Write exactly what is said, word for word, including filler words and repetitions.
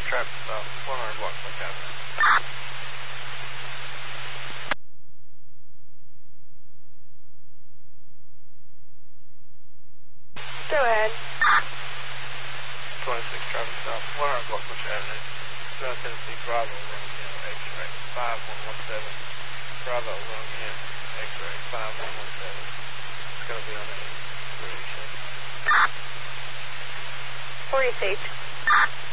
traffic stop, one hundred blocks from Captain. Go ahead. twenty-six traffic stop, one hundred blocks from Avenue. South Tennessee Bravo, Romeo, X-ray, five one one seven. Bravo, Romeo, X-ray, five one one seven. It's going to be on a three eight seven. forty-six.